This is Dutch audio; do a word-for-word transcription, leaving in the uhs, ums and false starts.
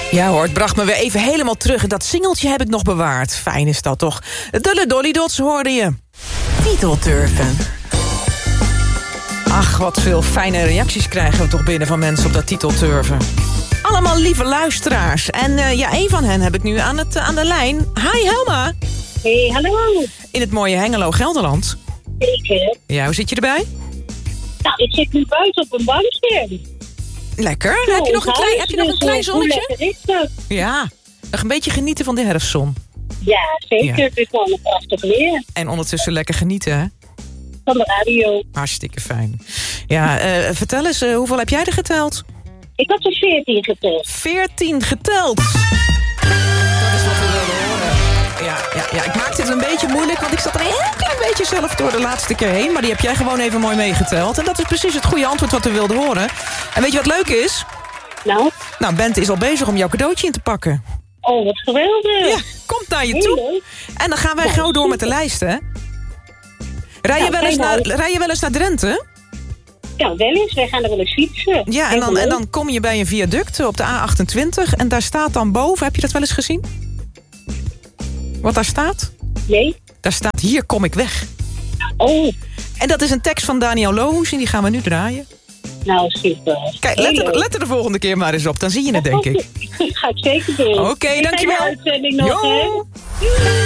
Ja hoor, het bracht me weer even helemaal terug. En dat singeltje heb ik nog bewaard. Fijn is dat toch. De Dolly Dots hoorde je. Titelturven. Ach, wat veel fijne reacties krijgen we toch binnen van mensen op dat titelturven. Allemaal lieve luisteraars. En uh, ja, een van hen heb ik nu aan, het, uh, aan de lijn. Hi Helma. Hey, hallo. In het mooie Hengelo, Gelderland. Zeker. Ja, hoe zit je erbij? Nou, ik zit nu buiten op een bankje. Lekker. Zo, heb je nog een klein, huis, heb je nog een klein dus, hoe zonnetje? lekker is dat? Ja, nog een beetje genieten van de herfstzon. Ja, zeker. Ja. Het is gewoon een prachtig weer. En ondertussen lekker genieten, hè? Van de radio. Hartstikke fijn. Ja, uh, vertel eens, uh, hoeveel heb jij er geteld? Ik had er veertien geteld. veertien geteld. Dat is wat we wilden horen. Ja, ja, ja, ik maakte het een beetje moeilijk, want ik zat er een heel klein beetje zelf door de laatste keer heen. Maar die heb jij gewoon even mooi meegeteld. En dat is precies het goede antwoord wat we wilden horen. En weet je wat leuk is? Nou? Nou, Bente is al bezig om jouw cadeautje in te pakken. Oh, wat geweldig. Ja, komt naar je Heel toe. leuk. En dan gaan wij Ja, gauw door super. met de lijst, hè? Rij je, Nou, wel eens kijk naar, nou. rij je wel eens naar Drenthe? Ja, wel eens. Wij gaan er wel eens fietsen. Ja, en dan, en dan kom je bij een viaduct op de A achtentwintig... en daar staat dan boven, heb je dat wel eens gezien? Wat daar staat? Nee. Daar staat, hier kom ik weg. Oh, En dat is een tekst van Daniel Lohuus en die gaan we nu draaien. nou super. Kijk, Heel let er, leuk. let er de volgende keer maar eens op, dan zie je het, denk ik. Dat ga ik zeker doen. Oké, Ik ga dankjewel. de uitzending nog, Jo. hè. Doei.